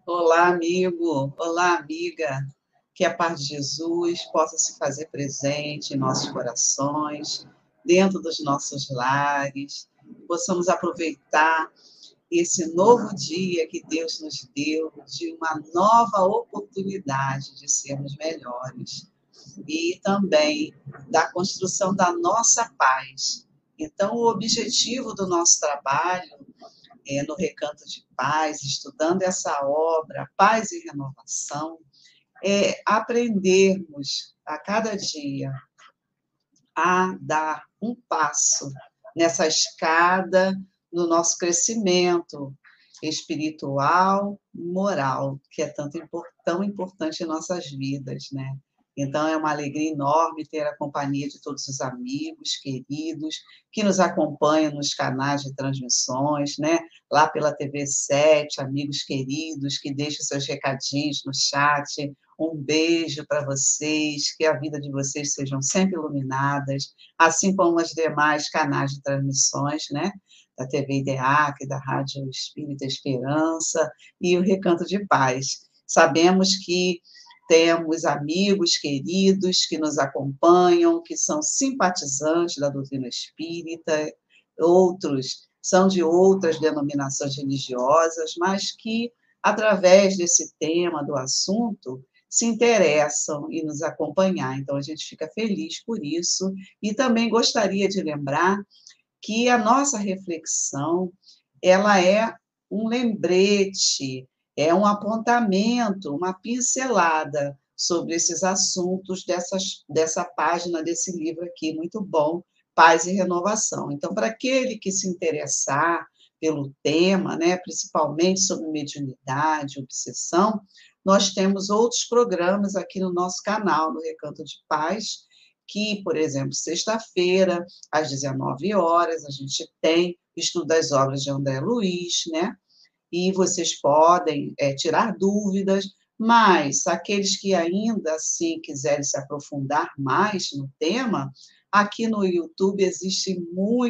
Olá, amigo. Olá, amiga. Que a paz de Jesus possa se fazer presente em nossos corações, dentro dos nossos lares. Possamos aproveitar esse novo dia que Deus nos deu, de uma nova oportunidade de sermos melhores. E também da construção da nossa paz. Então, o objetivo do nosso trabalho no Recanto de Paz, estudando essa obra, Paz e Renovação, é aprendermos a cada dia a dar um passo nessa escada do nosso crescimento espiritual, moral, que é tão importante em nossas vidas, né? Então, é uma alegria enorme ter a companhia de todos os amigos, queridos, que nos acompanham nos canais de transmissões, né? Lá pela TV7, amigos queridos, que deixam seus recadinhos no chat. Um beijo para vocês, que a vida de vocês sejam sempre iluminadas, assim como os demais canais de transmissões, né? Da TV IDEAC, da Rádio Espírita Esperança e o Recanto de Paz. Sabemos que temos amigos queridos que nos acompanham, que são simpatizantes da doutrina espírita, outros são de outras denominações religiosas, mas que, através desse tema, do assunto, se interessam em nos acompanhar. Então, a gente fica feliz por isso. E também gostaria de lembrar que a nossa reflexão, ela é um lembrete, é um apontamento, uma pincelada sobre esses assuntos dessa página desse livro aqui, muito bom, Paz e Renovação. Então, para aquele que se interessar pelo tema, né, principalmente sobre mediunidade, obsessão, nós temos outros programas aqui no nosso canal, no Recanto de Paz, que, por exemplo, sexta-feira, às 19 horas, a gente tem estudo das obras de André Luiz, né? E vocês podem tirar dúvidas, mas aqueles que ainda assim quiserem se aprofundar mais no tema, aqui no YouTube existem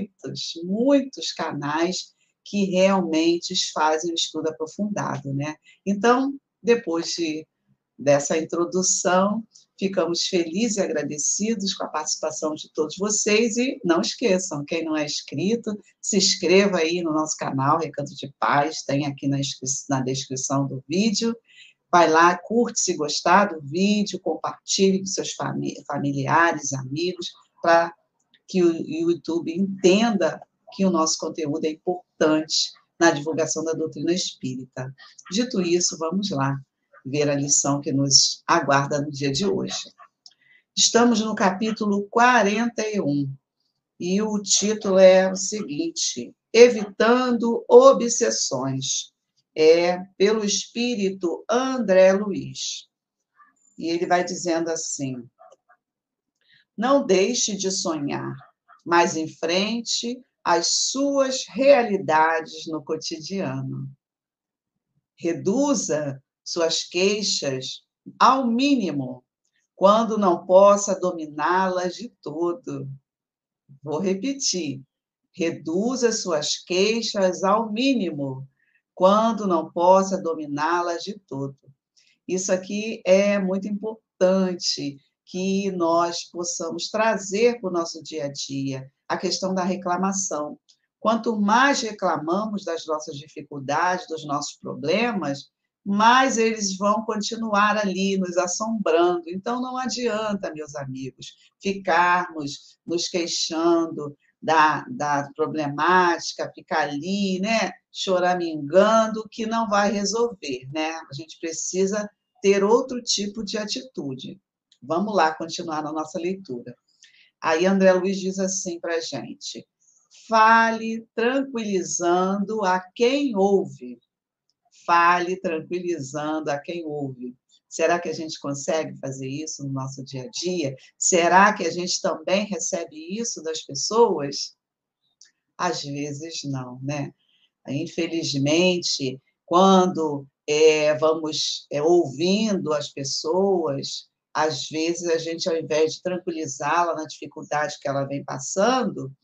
muitos canais que realmente fazem o estudo aprofundado, né? Então, depois dessa introdução, ficamos felizes e agradecidos com a participação de todos vocês e não esqueçam, quem não é inscrito, se inscreva aí no nosso canal Recanto de Paz, tem aqui na descrição do vídeo, vai lá, curte se gostar do vídeo, compartilhe com seus familiares, amigos, para que o YouTube entenda que o nosso conteúdo é importante na divulgação da doutrina espírita. Dito isso, vamos lá ver a lição que nos aguarda no dia de hoje. Estamos no capítulo 41, e o título é o seguinte: Evitando Obsessões. É pelo espírito André Luiz. E ele vai dizendo assim: não deixe de sonhar, mas enfrente as suas realidades no cotidiano. Reduza suas queixas ao mínimo, quando não possa dominá-las de todo. Vou repetir. Reduza suas queixas ao mínimo, quando não possa dominá-las de todo. Isso aqui é muito importante que nós possamos trazer para o nosso dia a dia, a questão da reclamação. Quanto mais reclamamos das nossas dificuldades, dos nossos problemas, mais eles vão continuar ali nos assombrando. Então, não adianta, meus amigos, ficarmos nos queixando da problemática, ficar ali, né, choramingando, que não vai resolver, né? A gente precisa ter outro tipo de atitude. Vamos lá continuar na nossa leitura. Aí André Luiz diz assim para a gente: fale tranquilizando a quem ouve. Fale tranquilizando a quem ouve. Será que a gente consegue fazer isso no nosso dia a dia? Será que a gente também recebe isso das pessoas? Às vezes não, né? Infelizmente, quando vamos ouvindo as pessoas, às vezes a gente, ao invés de tranquilizá-la na dificuldade que ela vem passando,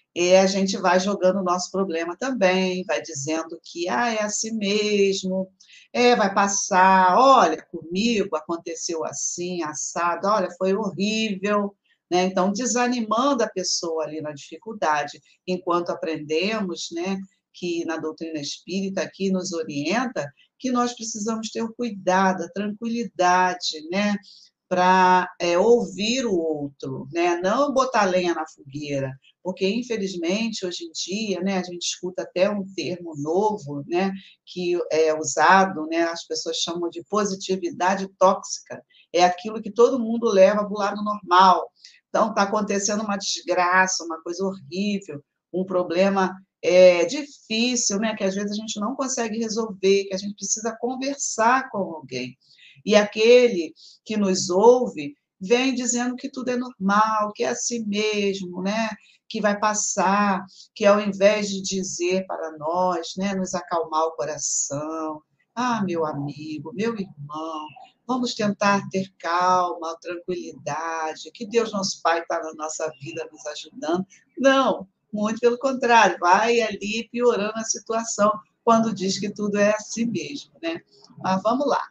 E a gente vai jogando o nosso problema também, vai dizendo que é assim mesmo, vai passar, olha, comigo aconteceu assim, assado, olha, foi horrível, né? Então, desanimando a pessoa ali na dificuldade, enquanto aprendemos, né, que na doutrina espírita aqui nos orienta que nós precisamos ter o cuidado, a tranquilidade, né, para ouvir o outro, né? Não botar lenha na fogueira, porque infelizmente hoje em dia, né, a gente escuta até um termo novo, né, que é usado, né, as pessoas chamam de positividade tóxica, é aquilo que todo mundo leva para o lado normal. Então está acontecendo uma desgraça, uma coisa horrível, um problema difícil, né, que às vezes a gente não consegue resolver, que a gente precisa conversar com alguém. E aquele que nos ouve vem dizendo que tudo é normal, que é assim mesmo, né? Que vai passar, que ao invés de dizer para nós, né, nos acalmar o coração, meu amigo, meu irmão, vamos tentar ter calma, tranquilidade, que Deus, nosso Pai, está na nossa vida nos ajudando. Não, muito pelo contrário, vai ali piorando a situação quando diz que tudo é assim mesmo, né? Mas vamos lá.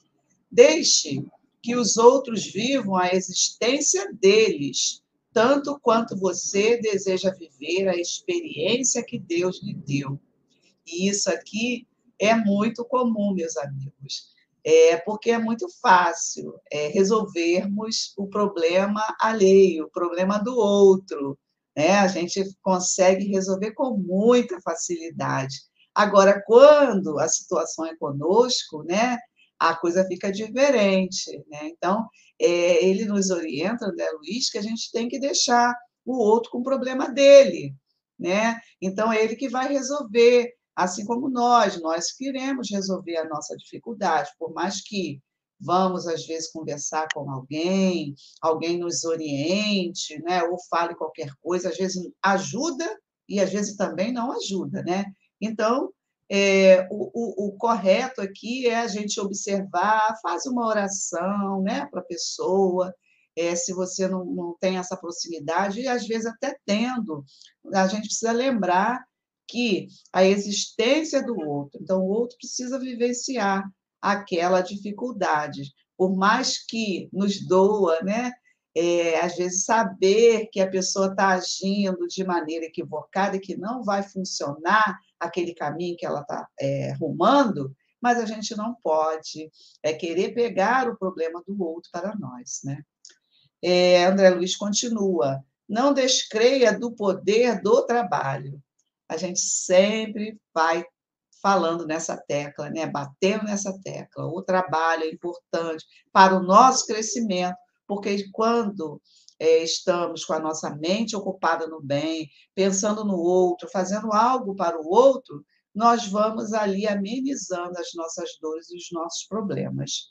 Deixe que os outros vivam a existência deles, tanto quanto você deseja viver a experiência que Deus lhe deu. E isso aqui é muito comum, meus amigos, porque é muito fácil resolvermos o problema alheio, o problema do outro, né? A gente consegue resolver com muita facilidade. Agora, quando a situação é conosco, né, a coisa fica diferente, né? Então, ele nos orienta, né, Luiz, que a gente tem que deixar o outro com o problema dele, né? Então, é ele que vai resolver. Assim como nós queremos resolver a nossa dificuldade, por mais que vamos, às vezes, conversar com alguém, alguém nos oriente, né, ou fale qualquer coisa, às vezes ajuda e às vezes também não ajuda, né? Então, o correto aqui é a gente observar, faz uma oração, né, para a pessoa, se você não tem essa proximidade, e às vezes até tendo, a gente precisa lembrar que a existência do outro. Então, o outro precisa vivenciar aquela dificuldade, por mais que nos doa, né? Às vezes, saber que a pessoa está agindo de maneira equivocada e que não vai funcionar aquele caminho que ela está rumando, mas a gente não pode querer pegar o problema do outro para nós, né? André Luiz continua, não descreia do poder do trabalho. A gente sempre vai falando nessa tecla, né? Batendo nessa tecla. O trabalho é importante para o nosso crescimento, porque quando estamos com a nossa mente ocupada no bem, pensando no outro, fazendo algo para o outro, nós vamos ali amenizando as nossas dores e os nossos problemas.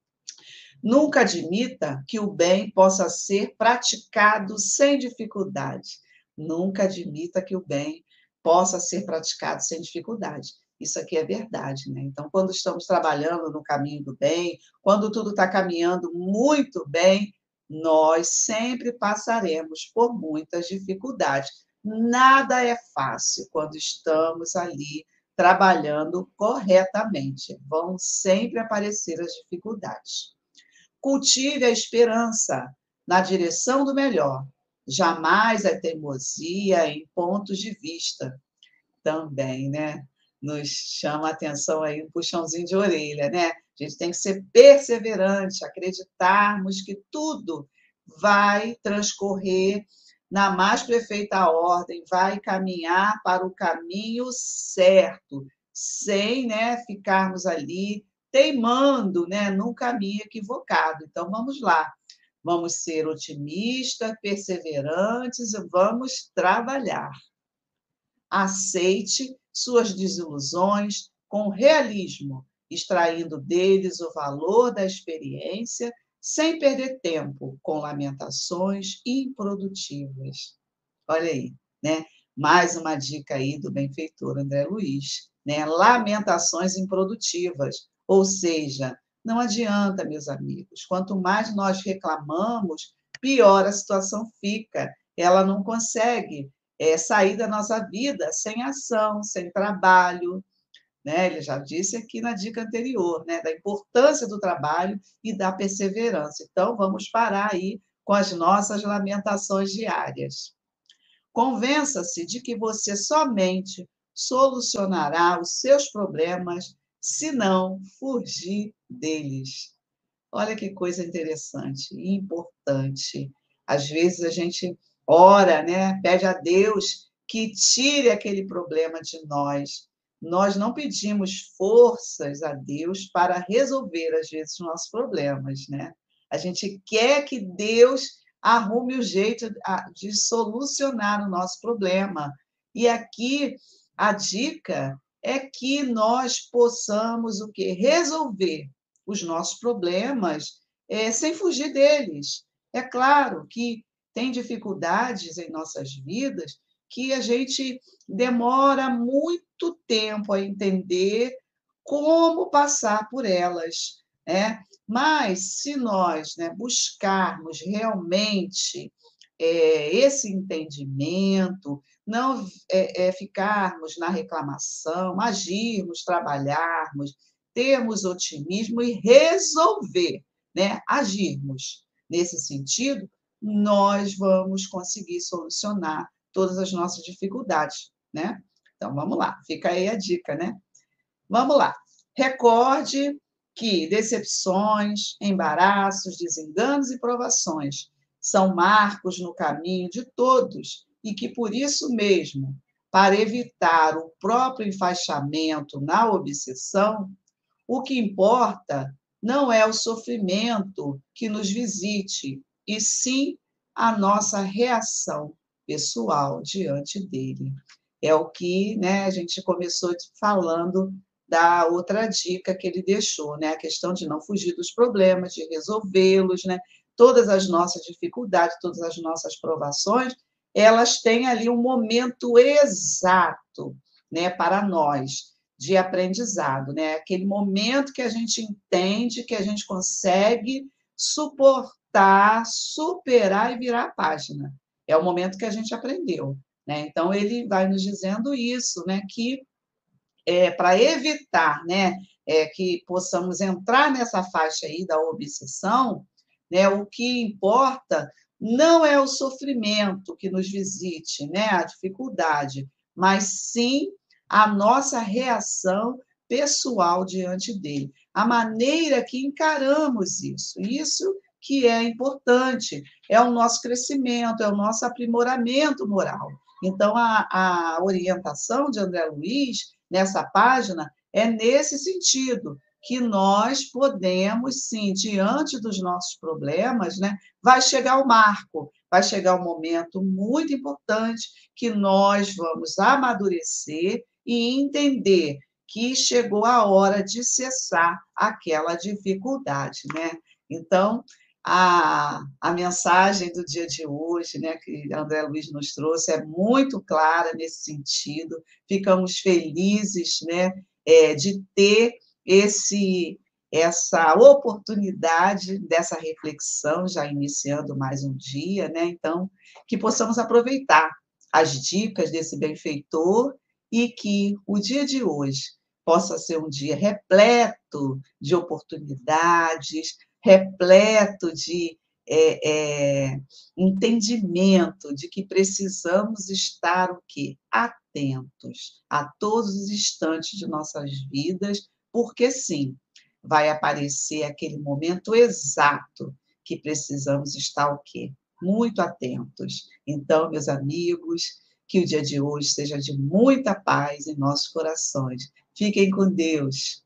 Nunca admita que o bem possa ser praticado sem dificuldade. Nunca admita que o bem possa ser praticado sem dificuldade. Isso aqui é verdade, né? Então, quando estamos trabalhando no caminho do bem, quando tudo está caminhando muito bem, nós sempre passaremos por muitas dificuldades. Nada é fácil quando estamos ali trabalhando corretamente. Vão sempre aparecer as dificuldades. Cultive a esperança na direção do melhor, jamais a teimosia em pontos de vista. Também, né? Nos chama a atenção aí um puxãozinho de orelha, né? A gente tem que ser perseverante, acreditarmos que tudo vai transcorrer na mais perfeita ordem, vai caminhar para o caminho certo, sem, né, ficarmos ali teimando, né, num caminho equivocado. Então, vamos lá. Vamos ser otimistas, perseverantes e vamos trabalhar. Aceite suas desilusões com realismo, extraindo deles o valor da experiência, sem perder tempo com lamentações improdutivas. Olha aí, né? Mais uma dica aí do benfeitor André Luiz, né? Lamentações improdutivas, ou seja, não adianta, meus amigos, quanto mais nós reclamamos, pior a situação fica. Ela não consegue sair da nossa vida sem ação, sem trabalho, né? Ele já disse aqui na dica anterior, né? Da importância do trabalho e da perseverança. Então, vamos parar aí com as nossas lamentações diárias. Convença-se de que você somente solucionará os seus problemas se não fugir deles. Olha que coisa interessante e importante. Às vezes a gente ora, né? Pede a Deus que tire aquele problema de nós. Nós não pedimos forças a Deus para resolver, às vezes, os nossos problemas, né? A gente quer que Deus arrume o jeito de solucionar o nosso problema. E aqui a dica é que nós possamos o quê? Resolver os nossos problemas sem fugir deles. É claro que tem dificuldades em nossas vidas que a gente demora muito tempo a entender como passar por elas, né? Mas se nós, né, buscarmos realmente esse entendimento, não ficarmos na reclamação, agirmos, trabalharmos, termos otimismo e resolver, né, agirmos nesse sentido, nós vamos conseguir solucionar todas as nossas dificuldades, né? Então vamos lá, fica aí a dica, né? Vamos lá. Recorde que decepções, embaraços, desenganos e provações são marcos no caminho de todos e que, por isso mesmo, para evitar o próprio enfaixamento na obsessão, o que importa não é o sofrimento que nos visite, e sim a nossa reação pessoal diante dele. É o que, né, a gente começou falando da outra dica que ele deixou, né? A questão de não fugir dos problemas, de resolvê-los, né? Todas as nossas dificuldades, todas as nossas provações, elas têm ali um momento exato, né, para nós de aprendizado, né? Aquele momento que a gente entende, que a gente consegue suportar, superar e virar a página. É o momento que a gente aprendeu, né? Então ele vai nos dizendo isso, né? Que para evitar, né, que possamos entrar nessa faixa aí da obsessão, né, o que importa não é o sofrimento que nos visite, né, a dificuldade, mas sim a nossa reação pessoal diante dele, a maneira que encaramos isso que é importante, é o nosso crescimento, é o nosso aprimoramento moral. Então, a orientação de André Luiz nessa página é nesse sentido, que nós podemos, sim, diante dos nossos problemas, né, vai chegar o marco, vai chegar um momento muito importante que nós vamos amadurecer e entender que chegou a hora de cessar aquela dificuldade, né? Então, a mensagem do dia de hoje, né, que André Luiz nos trouxe, é muito clara nesse sentido. Ficamos felizes, né, de ter essa oportunidade dessa reflexão, já iniciando mais um dia, né? Então, que possamos aproveitar as dicas desse benfeitor e que o dia de hoje possa ser um dia repleto de oportunidades, repleto de entendimento de que precisamos estar o quê? Atentos a todos os instantes de nossas vidas, porque sim, vai aparecer aquele momento exato que precisamos estar o quê? Muito atentos. Então, meus amigos, que o dia de hoje seja de muita paz em nossos corações. Fiquem com Deus.